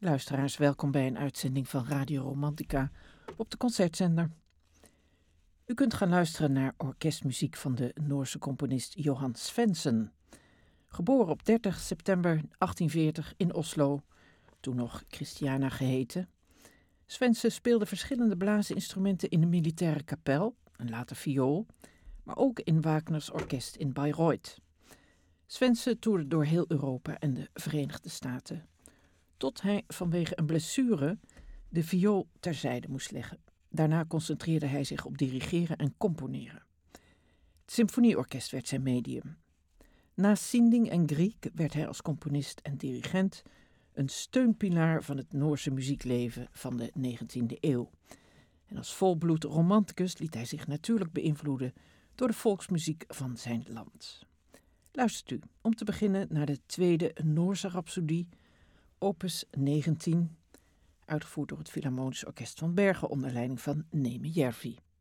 Luisteraars, welkom bij een uitzending van Radio Romantica op de Concertzender. U kunt gaan luisteren naar orkestmuziek van de Noorse componist Johan Svendsen. Geboren op 30 september 1840 in Oslo, toen nog Christiana geheten. Svendsen speelde verschillende blaasinstrumenten in de militaire kapel en later viool, maar ook in Wagners orkest in Bayreuth. Svendsen toerde door heel Europa en de Verenigde Staten, tot hij vanwege een blessure de viool terzijde moest leggen. Daarna concentreerde hij zich op dirigeren en componeren. Het symfonieorkest werd zijn medium. Naast Sinding en Grieg werd hij als componist en dirigent een steunpilaar van het Noorse muziekleven van de 19e eeuw. En als volbloed romanticus liet hij zich natuurlijk beïnvloeden door de volksmuziek van zijn land. Luistert u om te beginnen naar de tweede Noorse Rhapsodie, opus 19, uitgevoerd door het Philharmonisch Orkest van Bergen onder leiding van Neeme Järvi.